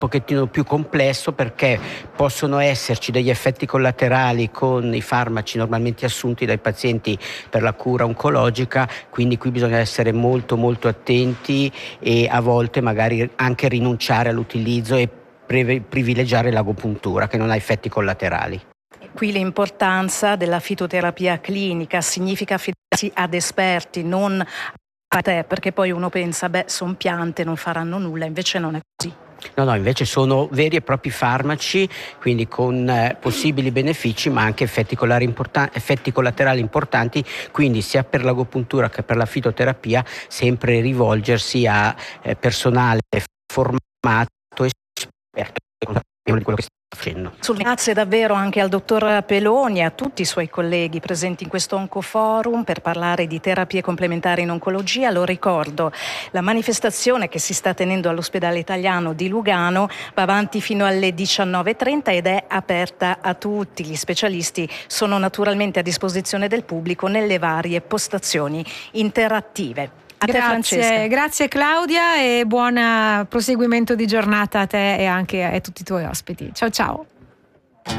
pochettino più complesso, perché possono esserci degli effetti collaterali con i farmaci normalmente assunti dai pazienti per la cura oncologica, quindi qui bisogna essere molto molto attenti e a volte magari anche rinunciare all'utilizzo e privilegiare l'agopuntura, che non ha effetti collaterali. Qui l'importanza della fitoterapia clinica significa affidarsi ad esperti, non a te, perché poi uno pensa, sono piante, non faranno nulla, invece non è così. No, invece sono veri e propri farmaci, quindi con possibili benefici ma anche effetti collaterali importanti, quindi sia per l'agopuntura che per la fitoterapia sempre rivolgersi a personale formato e esperto e consapevole di quello che sta facendo. Grazie davvero anche al dottor Peloni e a tutti i suoi colleghi presenti in questo Oncoforum per parlare di terapie complementari in oncologia. Lo ricordo, la manifestazione che si sta tenendo all'Ospedale Italiano di Lugano va avanti fino alle 19:30 ed è aperta a tutti. Gli specialisti sono naturalmente a disposizione del pubblico nelle varie postazioni interattive. Grazie Claudia e buon proseguimento di giornata a te e anche a tutti i tuoi ospiti. Ciao ciao.